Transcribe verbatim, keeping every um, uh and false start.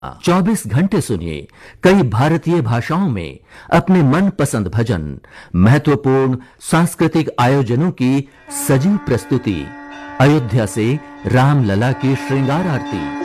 चौबीस घंटे सुनिए कई भारतीय भाषाओं में अपने मनपसंद भजन, महत्वपूर्ण सांस्कृतिक आयोजनों की सजीव प्रस्तुति, अयोध्या से रामलला की श्रृंगार आरती।